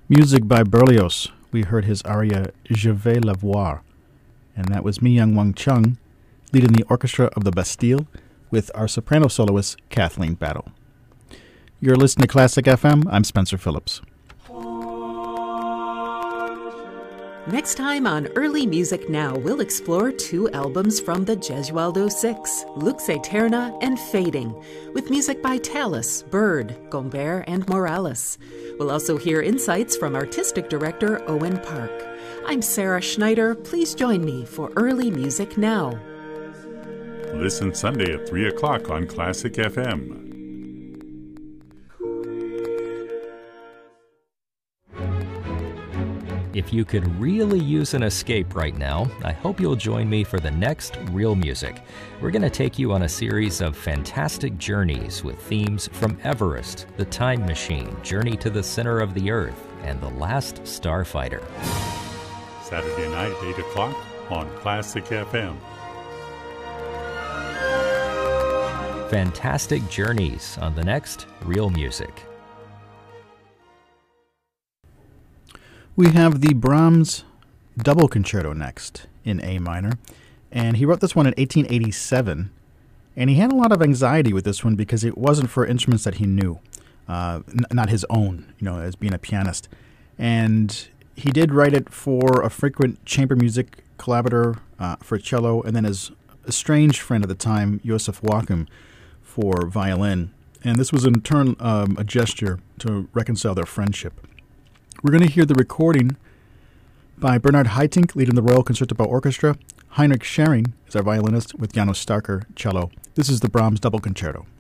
Music by Berlioz. We heard his aria Je vais la voir. And that was Mi Young Wang Chung leading the orchestra of the Bastille with our soprano soloist Kathleen Battle. You're listening to Classic FM. I'm Spencer Phillips. Next time on Early Music Now, we'll explore two albums from the Gesualdo Six, Lux Aeterna and Fading, with music by Tallis, Bird, Gombert, and Morales. We'll also hear insights from artistic director Owen Park. I'm Sarah Schneider. Please join me for Early Music Now. Listen Sunday at 3 o'clock on Classic FM. If you could really use an escape right now, I hope you'll join me for the next Real Music. We're going to take you on a series of fantastic journeys with themes from Everest, The Time Machine, Journey to the Center of the Earth, and The Last Starfighter. Saturday night, 8 o'clock on Classic FM. Fantastic journeys on the next Real Music. We have the Brahms Double Concerto next in A minor, and he wrote this one in 1887, and he had a lot of anxiety with this one because it wasn't for instruments that he knew, not his own, as being a pianist. And he did write it for a frequent chamber music collaborator for cello, and then his estranged friend at the time, Joseph Wachem, for violin. And this was in turn a gesture to reconcile their friendship. We're going to hear the recording by Bernhard Haitink leading the Royal Concertgebouw Orchestra. Heinrich Schering is our violinist with Janos Starker cello. This is the Brahms Double Concerto.